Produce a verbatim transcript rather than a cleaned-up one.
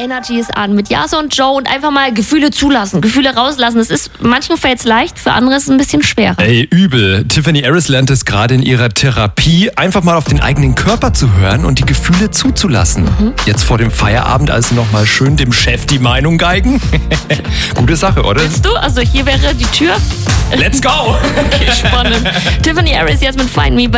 Energy ist an mit Yasa und Joe und einfach mal Gefühle zulassen, Gefühle rauslassen. Das ist, manchen fällt es leicht, für andere ist es ein bisschen schwerer. Ey, übel. Tiffany Harris lernt es gerade in ihrer Therapie, einfach mal auf den eigenen Körper zu hören und die Gefühle zuzulassen. Mhm. Jetzt vor dem Feierabend also nochmal schön dem Chef die Meinung geigen. Gute Sache, oder? Willst du? Also hier wäre die Tür. Let's go! Okay, spannend. Tiffany Harris jetzt mit Find Me.